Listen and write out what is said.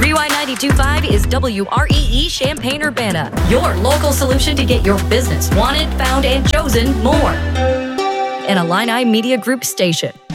Y92.5 is WREE Champaign-Urbana, your local solution to get your business wanted, found, and chosen more. An Illini Media Group station.